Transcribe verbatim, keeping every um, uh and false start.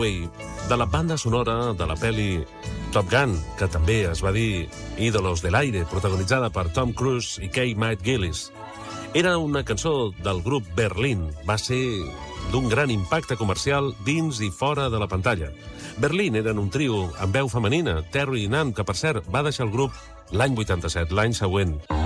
de la banda sonora de la pel·li Top Gun, que també es va dir Ídolos del Aire, protagonitzada per Tom Cruise i Kate McGillis. Era una cançó del grup Berlín. Va ser d'un gran impacte comercial dins i fora de la pantalla. Berlín eren un trio amb veu femenina, Terry i Nam, que per cert va deixar el grup l'any vuitanta-set, l'any següent.